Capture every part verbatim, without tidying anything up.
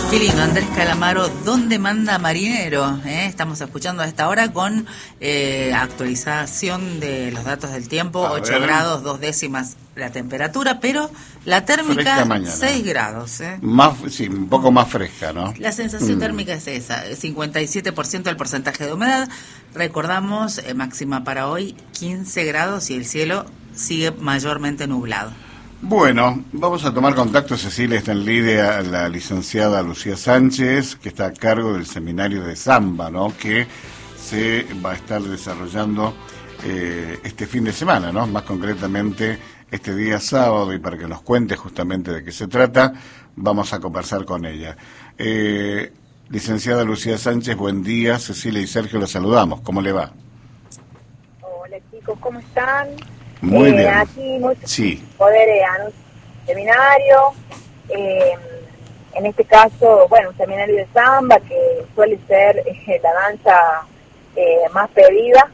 Qué lindo, Andrés Calamaro, ¿dónde manda marinero? ¿Eh? Estamos escuchando a esta hora con eh, actualización de los datos del tiempo, A ocho ver. grados, dos décimas la temperatura, pero la térmica seis grados. ¿eh? Más, sí, un poco más fresca, ¿no? La sensación Mm. térmica es esa, cincuenta y siete por ciento el porcentaje de humedad. Recordamos, eh, máxima para hoy, quince grados y el cielo sigue mayormente nublado. Bueno, vamos a tomar contacto. Cecilia está en línea, la licenciada Lucía Sánchez, que está a cargo del seminario de Zamba, ¿no? Que se va a estar desarrollando eh, este fin de semana, ¿no? Más concretamente este día sábado, y para que nos cuente justamente de qué se trata, vamos a conversar con ella. Eh, licenciada Lucía Sánchez, buen día. Cecilia y Sergio los saludamos. ¿Cómo le va? Hola chicos, ¿cómo están? Muy eh, bien. Aquí mucho Sí. poder eh, anunciar un seminario, eh, en este caso, bueno, un seminario de Zamba, que suele ser eh, la danza eh, más pedida,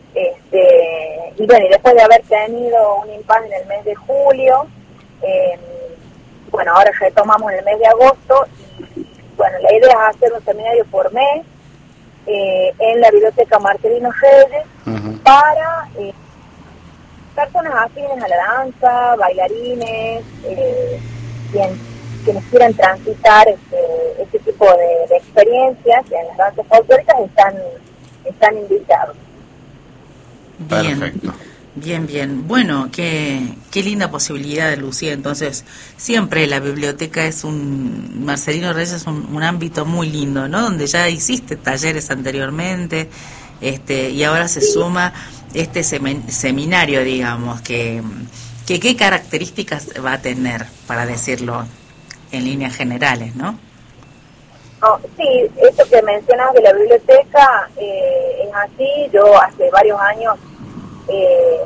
este, y bueno, y después de haber tenido un impasse en el mes de julio, eh, bueno, ahora retomamos en el mes de agosto, y bueno, la idea es hacer un seminario por mes, eh, en la Biblioteca Marcelino Reyes, uh-huh. para... Eh, personas afines a la danza, bailarines, eh, quien, quienes quieran transitar este, este tipo de, de experiencias en las danzas folclóricas están, están invitados. Bien, perfecto. Bien, bien. Bueno, qué, qué linda posibilidad, Lucía. Entonces, siempre la biblioteca es un, Marcelino Reyes es un, un ámbito muy lindo, ¿no? Donde ya hiciste talleres anteriormente, este, y ahora se suma este semen, seminario, digamos, que, que qué características va a tener, para decirlo en líneas generales, ¿no? Oh, sí, esto que mencionas de la biblioteca eh, es así. Yo hace varios años eh,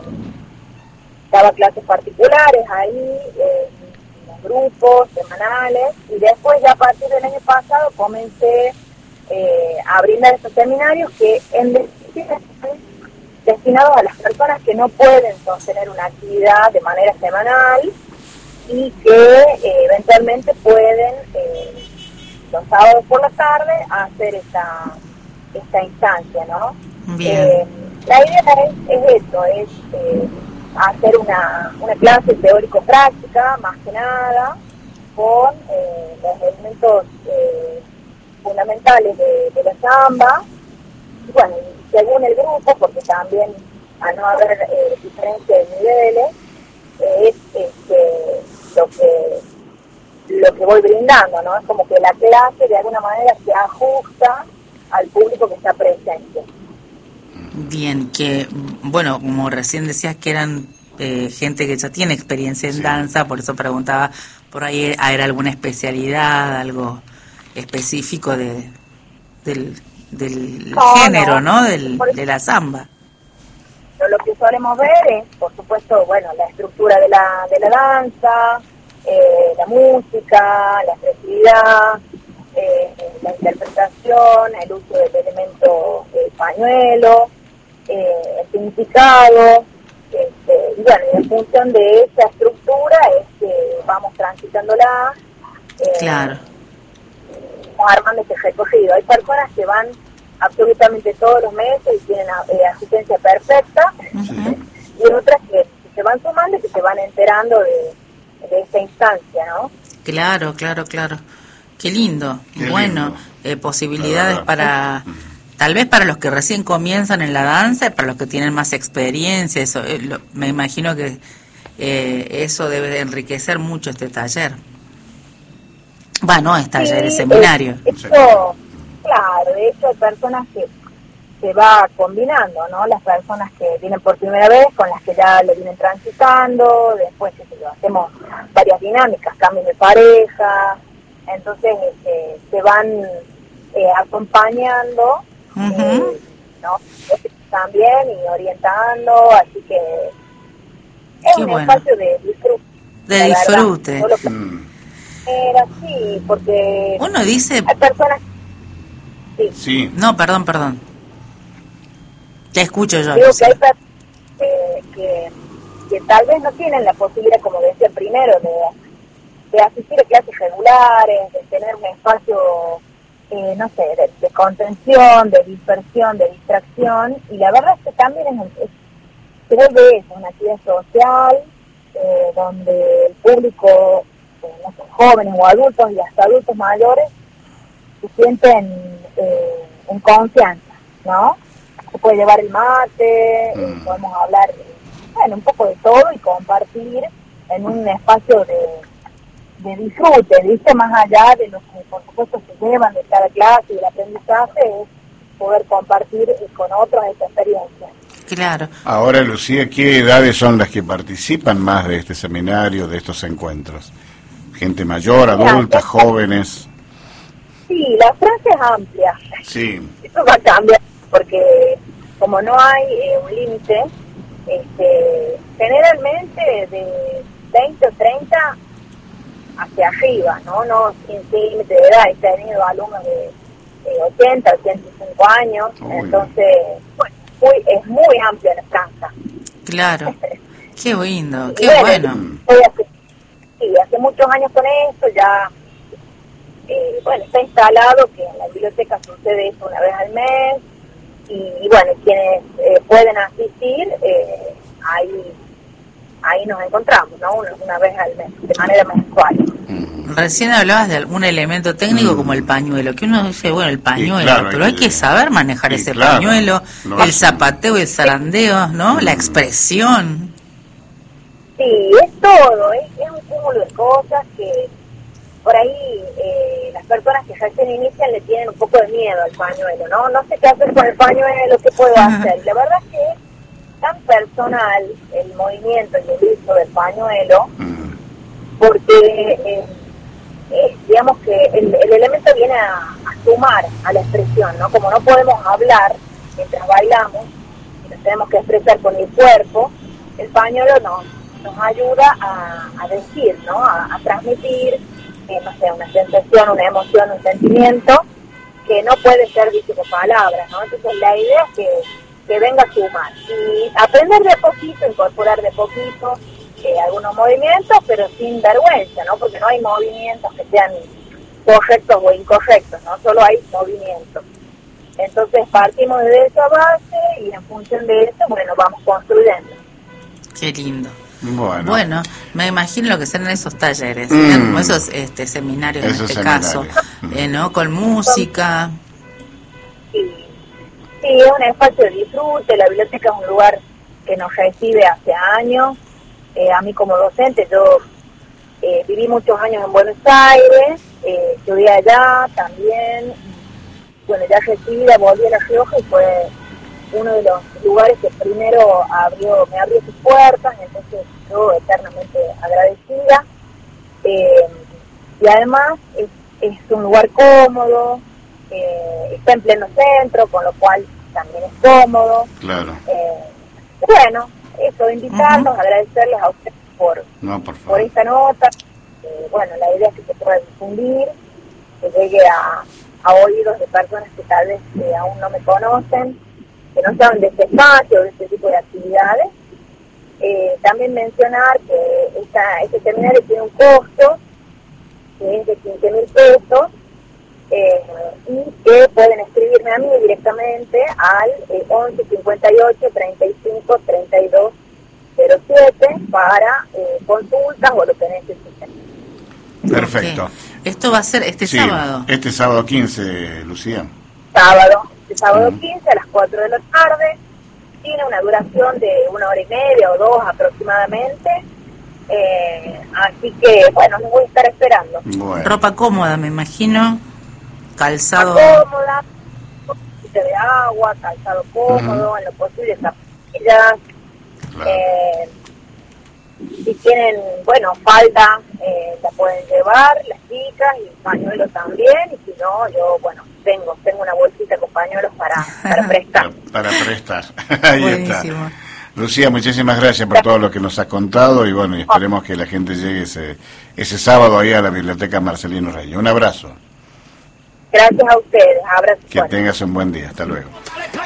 daba clases particulares ahí, eh, en los grupos semanales, y después ya a partir del año pasado comencé eh, a brindar estos seminarios que en definitiva están destinados a las personas que no pueden sostener una actividad de manera semanal y que eh, eventualmente pueden eh, los sábados por la tarde hacer esta esta instancia, ¿no? Bien. Eh, la idea es, es eso, es eh, hacer una, una clase teórico-práctica, más que nada, con eh, los elementos eh, fundamentales de, de la Zamba, y bueno, según el grupo, porque también a no haber eh, diferencia de niveles, eh, es este, lo que lo que voy brindando, ¿no? Es como que la clase de alguna manera se ajusta al público que está presente. Bien, que bueno, como recién decías que eran eh, gente que ya tiene experiencia en sí. danza, por eso preguntaba, por ahí era alguna especialidad, algo específico de del, del no, género, ¿no? ¿no? Del, de la Zamba. Lo que solemos ver es, por supuesto, bueno, la estructura de la, de la danza, eh, la música, la expresividad, eh, la interpretación, el uso del elemento eh, pañuelo, eh, el significado, este, y bueno, en función de esa estructura es que vamos transitándola, eh, claro. armando ese recorrido. Hay personas que van absolutamente todos los meses y tienen eh, asistencia perfecta, uh-huh. y otras que, que se van sumando y que se van enterando de, de esta instancia, ¿no? Claro, claro, claro. Qué lindo. Qué bueno, lindo. Eh, posibilidades para, tal vez para los que recién comienzan en la danza, y para los que tienen más experiencia. Eso, eh, lo, me imagino que eh, eso debe de enriquecer mucho este taller. Va, no, es taller, sí, es seminario. Eh, esto, claro, de hecho hay personas que se va combinando, ¿no? Las personas que vienen por primera vez con las que ya lo vienen transitando, después que lo hacemos varias dinámicas, cambios de pareja, entonces este, se van eh, acompañando, uh-huh. eh, ¿no? También y orientando, así que es Qué un bueno. espacio de disfrute. De disfrute. Verdad, que mm. Era así, porque uno dice... hay personas... Sí. sí. No, perdón, perdón. Te escucho yo. Digo que hay personas que, que, que tal vez no tienen la posibilidad, como decía primero, de, de asistir a clases regulares, de tener un espacio, eh, no sé, de, de contención, de dispersión, de distracción, y la verdad es que también es, es se vuelve eso, una actividad social, eh, donde el público, eh, no sé, jóvenes o adultos y hasta adultos mayores, se sienten eh, en confianza, ¿no? Se puede llevar el mate, mm. eh, podemos hablar, bueno, un poco de todo y compartir en un espacio de, de disfrute, ¿viste? Más allá de lo que por supuesto se llevan de cada clase y el aprendizaje, es poder compartir eh, con otros esta experiencia. Claro. Ahora, Lucía, ¿qué edades son las que participan más de este seminario, de estos encuentros? ¿Gente mayor, adulta, sí, jóvenes? Sí, la frase es amplia. Sí. Eso va a cambiar, porque como no hay eh, un límite, este, generalmente de veinte o treinta hacia arriba, ¿no? No sin límite de edad. He tenido alumnos de, de ochenta, ochenta y cinco años, Uy. entonces, bueno, muy, es muy amplia la franja. Claro. Qué lindo, qué bueno. bueno. Hace, sí, hace muchos años con esto, ya, eh, bueno, está instalado que en la biblioteca sucede eso una vez al mes, y, y bueno, quienes eh, pueden asistir, eh, ahí, ahí nos encontramos, ¿no? Una, una vez al mes, de manera mensual. Recién hablabas de algún elemento técnico mm. como el pañuelo, que uno dice, bueno, el pañuelo, sí, claro, pero hay que saber manejar sí, ese claro, pañuelo, no, el zapateo, el zarandeo, ¿no? Mm. La expresión. Sí, es todo, es, es un cúmulo de cosas que por ahí eh, las personas que recién inician le tienen un poco de miedo al pañuelo, ¿no? No sé qué hacer con el pañuelo, qué puedo uh-huh. hacer. Y la verdad es que es tan personal el movimiento y el uso del pañuelo, uh-huh. porque... Eh, Eh, digamos que el, el elemento viene a, a sumar a la expresión, ¿no? Como no podemos hablar mientras bailamos, y nos tenemos que expresar con el cuerpo, el pañuelo nos, nos ayuda a, a decir, ¿no? A, a transmitir, eh, no sé, una sensación, una emoción, un sentimiento que no puede ser dicho con palabras, ¿no? Entonces la idea es que, que venga a sumar y aprender de a poquito, incorporar de poquito Eh, algunos movimientos, pero sin vergüenza, ¿no? Porque no hay movimientos que sean correctos o incorrectos, ¿no? Solo hay movimientos. Entonces partimos de esa base y en función de eso, bueno, vamos construyendo. Qué lindo. Bueno, bueno me imagino lo que serán esos talleres, mm. ¿eh? Como esos este, seminarios esos en este seminarios. caso, eh, ¿no? Con música. Sí. sí, es un espacio de disfrute, la biblioteca es un lugar que nos recibe hace años. Eh, a mí como docente, yo eh, viví muchos años en Buenos Aires, eh, estudié allá también, bueno, ya recibida, volví a La Rioja y fue uno de los lugares que primero abrió, me abrió sus puertas, entonces yo eternamente agradecida. Eh, y además es, es un lugar cómodo, eh, está en pleno centro, con lo cual también es cómodo. Claro. Eh, bueno, eso, invitarlos, uh-huh. agradecerles a ustedes por, no, por, por esta nota. Eh, bueno, la idea es que se pueda difundir, que llegue a, a oídos de personas que tal vez eh, aún no me conocen, que no saben de este espacio, de este tipo de actividades. Eh, también mencionar que esta, este seminario tiene un costo, que es de quince mil pesos, eh, y que pueden escribirme a mí directamente al eh, once cincuenta y ocho treinta y cinco treinta y dos cero siete para eh, consultas o lo que necesiten. Perfecto. Okay. Esto va a ser este sí, sábado. Este sábado quince, Lucía. Sábado, este sábado mm. quince a las cuatro de la tarde. Tiene una duración de una hora y media o dos aproximadamente. Eh, así que, bueno, me voy a estar esperando. Bueno. Ropa cómoda, me imagino. Calzado. Ropa cómoda, de agua, calzado cómodo, uh-huh. en lo posible zapatillas. Claro. Eh, si tienen, bueno, falda, eh, la pueden llevar las chicas y pañuelos también. Y si no, yo, bueno, tengo tengo una bolsita con pañuelos para, para prestar. Para, para prestar. Ahí Buenísimo. Está. Lucía, muchísimas gracias por todo lo que nos has contado y bueno, y esperemos que la gente llegue ese, ese sábado ahí a la Biblioteca Marcelino Reyes. Un abrazo. Gracias a ustedes. Abrazo. Que tengas un buen día. Hasta luego.